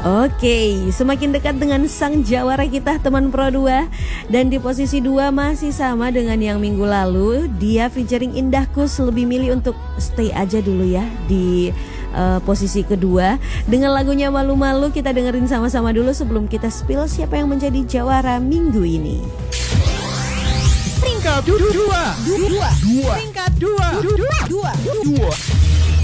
Oke, semakin dekat dengan sang jawara kita teman Pro 2. Dan di posisi 2 masih sama dengan yang minggu lalu. Dia featuring Indah Kus, lebih milih untuk stay aja dulu ya di posisi kedua. Dengan lagunya Malu-Malu, kita dengerin sama-sama dulu sebelum kita spill siapa yang menjadi jawara minggu ini. Peringkat 2. Peringkat 2.